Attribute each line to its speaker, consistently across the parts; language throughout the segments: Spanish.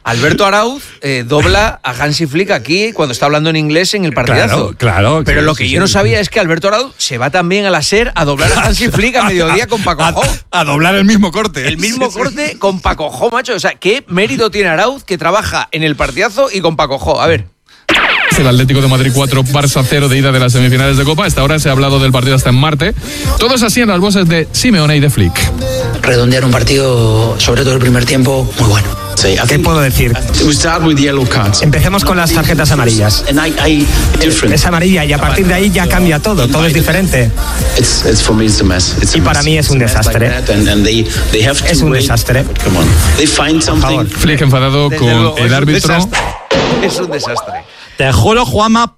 Speaker 1: Alberto Arauz dobla a Hansi Flick aquí cuando está hablando en inglés en el partidazo.
Speaker 2: Claro.
Speaker 1: Pero lo que yo no sabía es que Alberto Arauz se va también a la SER a doblar a Hansi Flick a mediodía con Paco Jo.
Speaker 2: A doblar el mismo corte.
Speaker 1: El mismo corte con Paco Jo, macho. O sea, ¿qué mérito tiene Arauz que trabaja en el partidazo y con Paco Jo? A ver.
Speaker 3: El Atlético de Madrid 4, Barça 0 de ida de las semifinales de Copa. Hasta ahora se ha hablado del partido hasta en Marte. Todos así en las voces de Simeone y de Flick.
Speaker 4: Redondear un partido, sobre todo el primer tiempo, muy bueno.
Speaker 5: ¿Qué puedo decir? Empecemos con las tarjetas amarillas. Es amarilla y a partir de ahí ya cambia todo es diferente. Y para mí es un desastre. Es un desastre.
Speaker 3: Por favor. Flick enfadado con el árbitro.
Speaker 1: Es un desastre.
Speaker 6: Te juro, Juanma,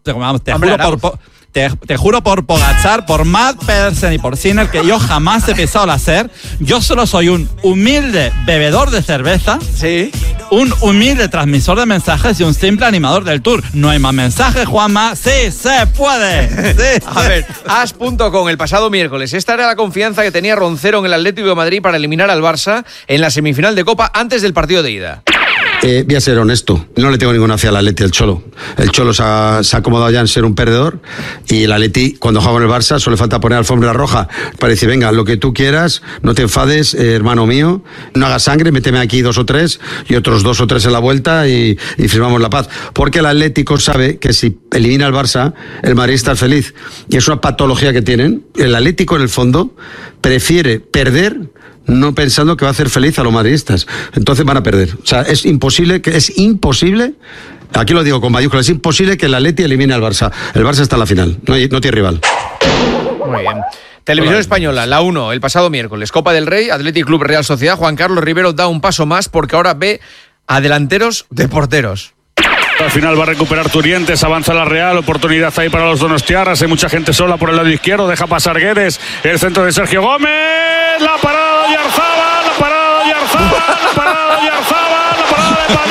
Speaker 6: te juro por Pogačar, por Matt Pedersen y por Sinner que yo jamás he pisado la SER. Yo solo soy un humilde bebedor de cerveza,
Speaker 1: sí,
Speaker 6: un humilde transmisor de mensajes y un simple animador del tour. No hay más mensajes, Juanma. ¡Sí se puede! Sí.
Speaker 1: A ver, as.com el pasado miércoles. Esta era la confianza que tenía Roncero en el Atlético de Madrid para eliminar al Barça en la semifinal de Copa antes del partido de ida.
Speaker 7: Voy a ser honesto, no le tengo ninguna fe al Atleti al Cholo. El Cholo se ha acomodado ya en ser un perdedor y el Atleti, cuando juega con el Barça, solo le falta poner alfombra roja para decir, venga, lo que tú quieras, no te enfades, hermano mío, no hagas sangre, méteme aquí 2 o 3 y otros 2 o 3 en la vuelta y firmamos la paz. Porque el Atlético sabe que si elimina al Barça, el Madrid está feliz. Y es una patología que tienen. El Atlético, en el fondo, prefiere perder no pensando que va a hacer feliz a los madridistas. Entonces van a perder. O sea, es imposible, aquí lo digo con mayúsculas, es imposible que el Atleti elimine al Barça. El Barça está en la final, no tiene rival.
Speaker 1: Muy bien. Televisión Española, la 1, el pasado miércoles. Copa del Rey, Athletic Club Real Sociedad. Juan Carlos Rivero da un paso más porque ahora ve a delanteros de porteros.
Speaker 8: Al final va a recuperar Turientes, avanza la Real, oportunidad ahí para los donostiarras, hay mucha gente sola por el lado izquierdo, deja pasar Guedes, el centro de Sergio Gómez, la parada de Oyarzabal, la parada de Oyarzabal, la parada de Oyarzabal, la parada de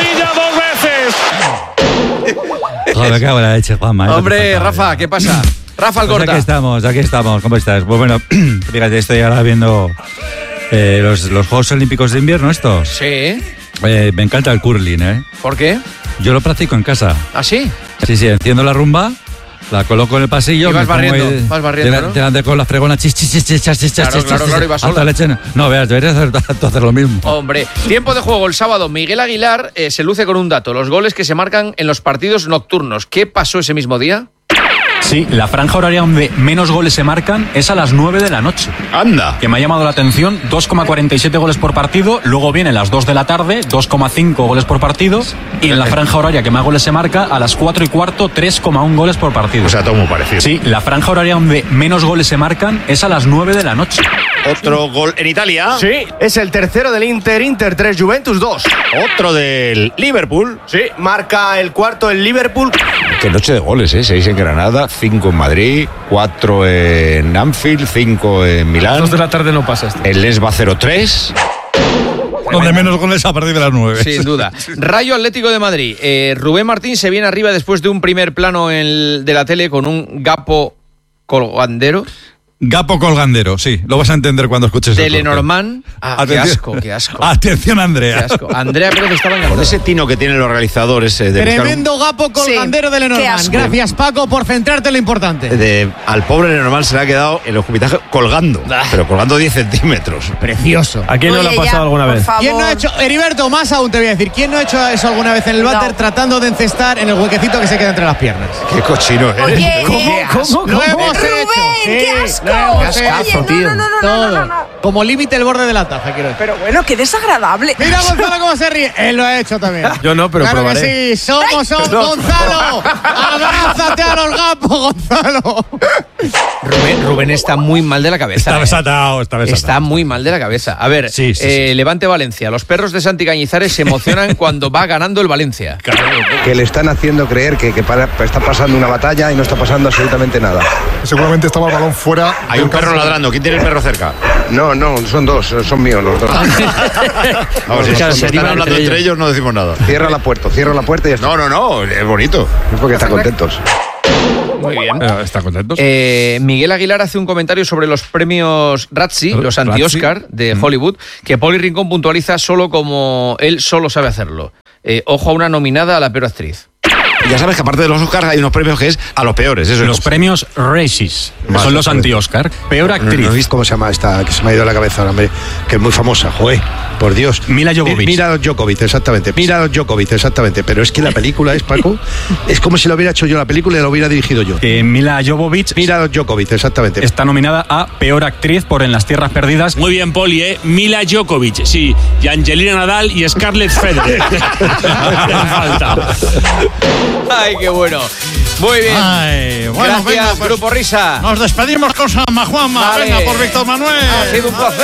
Speaker 8: Padilla 2 veces.
Speaker 6: Joder, qué buena leche, Juanma.
Speaker 1: Hombre, Rafa, ¿qué pasa? Rafa Alcorta.
Speaker 6: Pues aquí estamos, ¿cómo estás? Pues bueno, fíjate, estoy ahora viendo los Juegos Olímpicos de invierno estos.
Speaker 1: Sí.
Speaker 6: Me encanta el curling, ¿eh?
Speaker 1: ¿Por qué?
Speaker 6: Yo lo practico en casa.
Speaker 1: ¿Ah, sí?
Speaker 6: Sí, enciendo la rumba, la coloco en el pasillo.
Speaker 1: Y vas barriendo, ¿no?
Speaker 6: Delante con la fregona,
Speaker 1: Claro, y vas sola.
Speaker 6: No, veas, deberías hacer lo mismo.
Speaker 1: Hombre, tiempo de juego el sábado. Miguel Aguilar se luce con un dato, los goles que se marcan en los partidos nocturnos. ¿Qué pasó ese mismo día?
Speaker 9: Sí, la franja horaria donde menos goles se marcan es a las 9 de la noche.
Speaker 8: ¡Anda!
Speaker 9: Que me ha llamado la atención, 2,47 goles por partido, luego vienen las 2 de la tarde, 2,5 goles por partido, y en la franja horaria que más goles se marca, a las 4 y cuarto, 3,1 goles por partido.
Speaker 8: O sea, todo muy parecido.
Speaker 9: Sí, la franja horaria donde menos goles se marcan es a las 9 de la noche.
Speaker 10: Otro gol en Italia.
Speaker 11: Sí, es el tercero del Inter 3, Juventus 2.
Speaker 10: Otro del Liverpool.
Speaker 11: Sí, marca el cuarto el Liverpool.
Speaker 12: Qué noche de goles, ¿eh? 6 en Granada, 5 en Madrid, 4 en Anfield, 5 en Milán.
Speaker 3: 2 de la tarde no pasa esto.
Speaker 12: El Les va 0-3.
Speaker 2: Donde menos goles a partir de las 9.
Speaker 1: Sin duda. Rayo Atlético de Madrid. Rubén Martín se viene arriba después de un primer plano de la tele con un gapo colgandero.
Speaker 2: Gapo colgandero, sí, lo vas a entender cuando escuches
Speaker 1: de
Speaker 2: el
Speaker 1: Lenormand. Qué asco.
Speaker 2: Atención, Andrea.
Speaker 1: Qué asco. Andrea Pérez estaba encantada.
Speaker 12: Con ese tino que tienen los realizadores de
Speaker 13: tremendo gapo colgandero de Lenormand. Gracias, Paco, por centrarte en lo importante.
Speaker 12: Al pobre Lenormand se le ha quedado el ojupitaje colgando, pero colgando 10 centímetros.
Speaker 13: Precioso.
Speaker 11: ¿A quién no le ha pasado alguna vez?
Speaker 13: ¿Quién no ha hecho, Heriberto, más aún te voy a decir, ¿quién no ha hecho eso alguna vez en el váter tratando de encestar en el huequecito que se queda entre las piernas?
Speaker 12: Qué cochino eres.
Speaker 13: Oye, ¿Cómo? Lo hemos hecho.
Speaker 14: ¡Qué asco!
Speaker 13: Todo. Como límite el borde de la taza, quiero decir.
Speaker 14: Pero bueno, qué desagradable.
Speaker 13: Mira Gonzalo cómo se ríe. Él lo ha hecho también.
Speaker 3: Yo no, pero
Speaker 13: claro
Speaker 3: probaré.
Speaker 13: Que sí, somos Gonzalo. Abrázate a los gapos, Gonzalo.
Speaker 1: Rubén está muy mal de la cabeza.
Speaker 2: Está desatado.
Speaker 1: Está muy mal de la cabeza. A ver,
Speaker 2: sí.
Speaker 1: Levante Valencia. Los perros de Santi Cañizares se emocionan cuando va ganando el Valencia.
Speaker 15: Que le están haciendo creer que está pasando una batalla y no está pasando absolutamente nada.
Speaker 16: Seguramente estaba el balón fuera.
Speaker 12: Hay un perro ladrando. ¿Quién tiene el perro cerca?
Speaker 15: No, son dos. Son míos los dos.
Speaker 12: Vamos, si están hablando entre ellos no decimos nada.
Speaker 15: Cierra la puerta y ya está.
Speaker 12: No. Es bonito.
Speaker 15: Es porque están contentos.
Speaker 1: Muy bien.
Speaker 2: ¿Están contentos?
Speaker 1: Miguel Aguilar hace un comentario sobre los premios Razzie, los anti-Oscar de Hollywood, que Poli Rincón puntualiza solo como él solo sabe hacerlo. ojo a una nominada a la peor actriz.
Speaker 12: Ya sabes que aparte de los Oscars hay unos premios que es a los peores. Eso
Speaker 9: los premios Razzies, que son los anti-Oscar. Peor actriz.
Speaker 15: ¿No viste cómo se llama esta? Que se me ha ido de la cabeza ahora, hombre. Que es muy famosa, joder. Por Dios.
Speaker 9: Mila Jovovich.
Speaker 15: Mila Jovovich, exactamente. Pero es que la película es, Paco, es como si lo hubiera hecho yo la película y la hubiera dirigido yo.
Speaker 9: Mila Jovovich.
Speaker 15: Mila Jovovich, exactamente.
Speaker 9: Está nominada a Peor Actriz por En las Tierras Perdidas.
Speaker 8: Muy bien, Poli, ¿eh? Mila Djokovic, sí. Y Angelina Nadal y Scarlett Federer. Falta.
Speaker 1: ¡Ay, qué bueno! Muy bien.
Speaker 2: Ay, bueno,
Speaker 1: gracias,
Speaker 2: venga, pues,
Speaker 1: Grupo Risa.
Speaker 2: Nos despedimos con Juanma.
Speaker 1: Vale.
Speaker 2: Venga, por Víctor Manuel.
Speaker 1: Ha sido un placer.